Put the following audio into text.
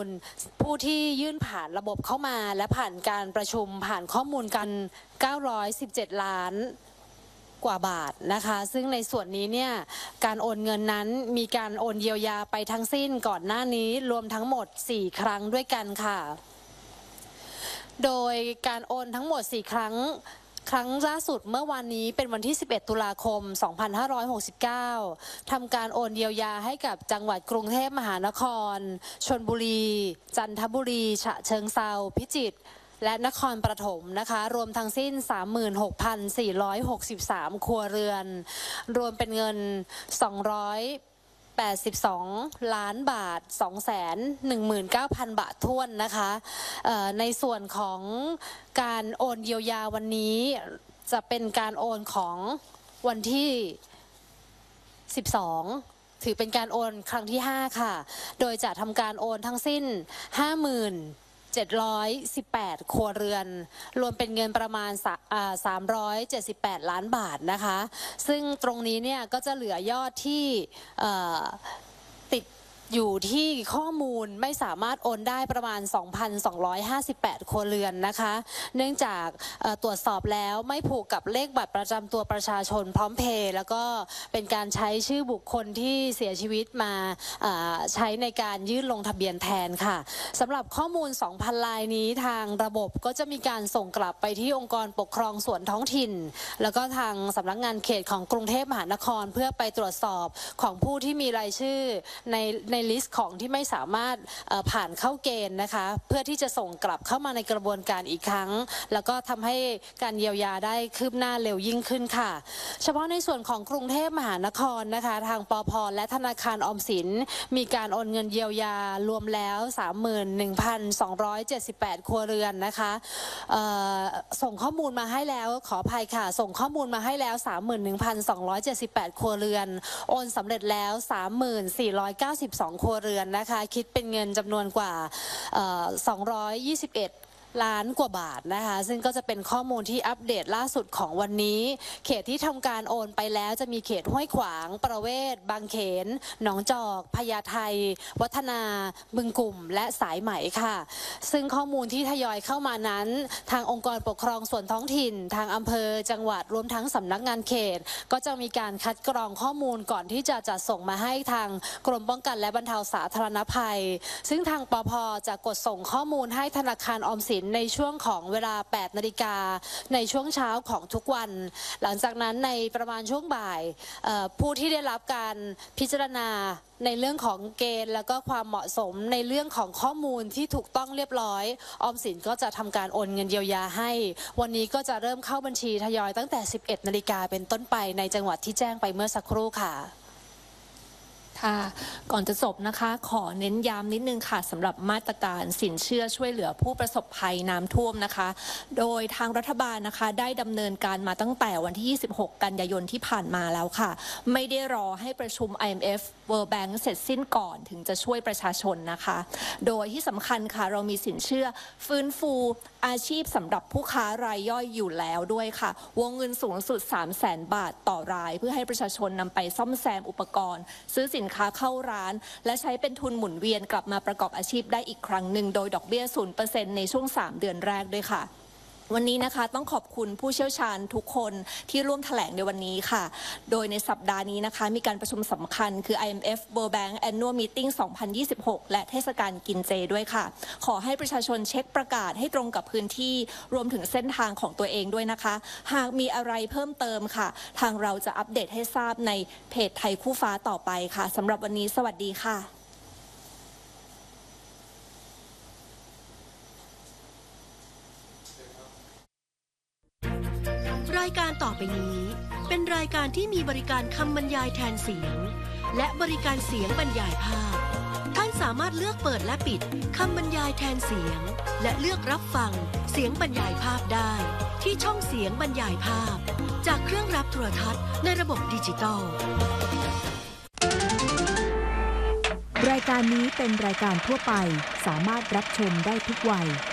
ลผู้ที่ยื่นผ่านระบบเข้ามาและผ่านการประชุมผ่านข้อมูลกัน917 ล้านกว่าบาทนะคะซึ่งในส่วนนี้เนี่ยการโอนเงินนั้นมีการโอนเยียวยาไปทั้งสิ้นก่อนหน้านี้รวมทั้งหมด4 ครั้งด้วยกันค่ะโดยการโอนทั้งหมด4 ครั้งล่าสุดเมื่อวานนี้เป็นวันที่11 ตุลาคม 2569 ทำการโอนเยียวยาให้กับจังหวัดกรุงเทพมหานครชลบุรีจันทบุรีฉะเชิงเทราพิจิตรและนครปฐมนะคะรวมทั้งสิ้น 36,463 ครัวเรือนรวมเป็นเงิน282 ล้านบาท 219,000 บาทถ้วนนะคะในส่วนของการโอนเยียวยาวันนี้จะเป็นการโอนของวันที่12ถือเป็นการโอนครั้งที่5ค่ะโดยจะทำการโอนทั้งสิ้น 718 ครัวเรือนรวมเป็นเงินประมาณ378 ล้านบาทนะคะซึ่งตรงนี้เนี่ยก็จะเหลือยอดที่ติดอยู่ที่ข้อมูลไม่สามารถโอนได้ประมาณ 2,258 ครัวเรือนนะคะเนื่องจากตรวจสอบแล้วไม่ผูกกับเลขบัตรประจำตัวประชาชนพร้อมเพย์แล้วก็เป็นการใช้ชื่อบุคคลที่เสียชีวิตมาใช้ในการยื่นลงทะเบียนแทนค่ะสำหรับข้อมูล 2,000 ลายนี้ทางระบบก็จะมีการส่งกลับไปที่องค์กรปกครองส่วนท้องถิ่นแล้วก็ทางสำนักงานเขตของกรุงเทพมหานครเพื่อไปตรวจสอบของผู้ที่มีรายชื่อในลิสต์ของที่ไม่สามารถผ่านเข้าเกณฑ์นะคะเพื่อที่จะส่งกลับเข้ามาในกระบวนการอีกครั้งแล้วก็ทำให้การเยียวยาได้คืบหน้าเร็วยิ่งขึ้นค่ะเฉพาะในส่วนของกรุงเทพมหานครนะคะทางปภ.และธนาคารออมสินมีการโอนเงินเยียวยารวมแล้ว 31,278 ครัวเรือนนะคะส่งข้อมูลมาให้แล้วขออภัยค่ะส่งข้อมูลมาให้แล้ว 31,278 ครัวเรือนโอนสำเร็จแล้ว 3,492 ครัวเรือนนะคะคิดเป็นเงินจำนวนกว่า221 ล้านกว่าบาทนะคะซึ่งก็จะเป็นข้อมูลที่อัปเดตล่าสุดของวันนี้เขตที่ทำการโอนไปแล้วจะมีเขตห้วยขวางประเวศบางเขนหนองจอกพญาไทวัฒนาบึงกลุ่มและสายไหมค่ะซึ่งข้อมูลที่ทยอยเข้ามานั้นทางองค์กรปกครองส่วนท้องถิ่นทางอำเภอจังหวัดรวมทั้งสำนักงานเขตก็จะมีการคัดกรองข้อมูลก่อนที่จะจัดส่งมาให้ทางกรมป้องกันและบรรเทาสาธารณภัยซึ่งทางปภ.จะกดส่งข้อมูลให้ธนาคารออมสินในช่วงของเวลา 8 นาฬิกาในช่วงเช้าของทุกวันหลังจากนั้นในประมาณช่วงบ่ายผู้ที่ได้รับการพิจารณาในเรื่องของเกณฑ์แล้วก็ความเหมาะสมในเรื่องของข้อมูลที่ถูกต้องเรียบร้อยออมสินก็จะทำการโอนเงินเยียวยาให้วันนี้ก็จะเริ่มเข้าบัญชีทยอยตั้งแต่ 11 นาฬิกาเป็นต้นไปในจังหวัดที่แจ้งไปเมื่อสักครู่ค่ะก่อนจะจบนะคะขอเน้นย้ำนิดนึงค่ะสำหรับมาตรการสินเชื่อช่วยเหลือผู้ประสบภัยน้ำท่วมนะคะโดยทางรัฐบาลนะคะได้ดำเนินการมาตั้งแต่วันที่ 26 กันยายนที่ผ่านมาแล้วค่ะไม่ได้รอให้ประชุม IMF World Bank เสร็จสิ้นก่อนถึงจะช่วยประชาชนนะคะโดยที่สำคัญค่ะเรามีสินเชื่อฟื้นฟูอาชีพสำหรับผู้ค้ารายย่อยอยู่แล้วด้วยค่ะวงเงินสูงสุด 300,000 บาทต่อรายเพื่อให้ประชาชนนำไปซ่อมแซมอุปกรณ์ซื้อสินค้าเข้าร้านและใช้เป็นทุนหมุนเวียนกลับมาประกอบอาชีพได้อีกครั้งหนึ่งโดยดอกเบี้ย 0% ในช่วง 3 เดือนแรกด้วยค่ะวันนี้นะคะต้องขอบคุณผู้เชี่ยวชาญทุกคนที่ร่วมแถลงในวันนี้ค่ะโดยในสัปดาห์นี้นะคะมีการประชุมสำคัญคือ IMF World Bank Annual Meeting 2026 และเทศกาลกินเจด้วยค่ะขอให้ประชาชนเช็คประกาศให้ตรงกับพื้นที่รวมถึงเส้นทางของตัวเองด้วยนะคะหากมีอะไรเพิ่มเติมค่ะทางเราจะอัปเดตให้ทราบในเพจไทยคู่ฟ้าต่อไปค่ะสำหรับวันนี้สวัสดีค่ะรายการต่อไปนี้เป็นรายการที่มีบริการคำบรรยายแทนเสียงและบริการเสียงบรรยายภาพท่านสามารถเลือกเปิดและปิดคำบรรยายแทนเสียงและเลือกรับฟังเสียงบรรยายภาพได้ที่ช่องเสียงบรรยายภาพจากเครื่องรับโทรทัศน์ในระบบดิจิตอลรายการนี้เป็นรายการทั่วไปสามารถรับชมได้ทุกวัย